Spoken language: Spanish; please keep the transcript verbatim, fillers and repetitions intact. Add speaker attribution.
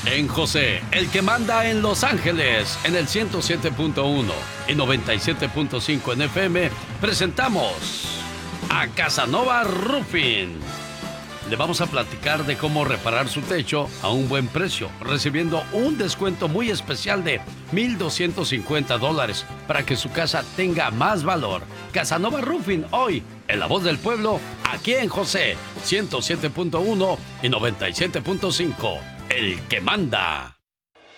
Speaker 1: En José, el que manda en Los Ángeles, en el ciento siete punto uno y noventa y siete punto cinco en F M, presentamos a Casanova Roofing. Le vamos a platicar de cómo reparar su techo a un buen precio, recibiendo un descuento muy especial de mil doscientos cincuenta dólares para que su casa tenga más valor. Casanova Roofing, hoy, en La Voz del Pueblo, aquí en José, ciento siete punto uno y noventa y siete punto cinco. El que manda.